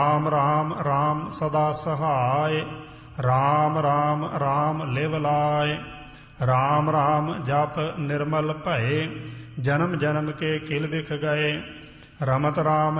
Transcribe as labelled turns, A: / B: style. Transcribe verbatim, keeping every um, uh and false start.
A: ਰਾਮ ਰਾਮ ਰਾਮ ਸਦਾ ਸਹਾਇ, ਰਾਮ ਰਾਮ ਰਾਮ ਲਿਵ ਲਾਇ। ਰਾਮ ਰਾਮ ਜਪ ਨਿਰਮਲ ਭਏ, ਜਨਮ ਜਨਮ ਕੇ ਕਿਲ ਬਿਖ ਗਏ। ਰਮਤ ਰਾਮ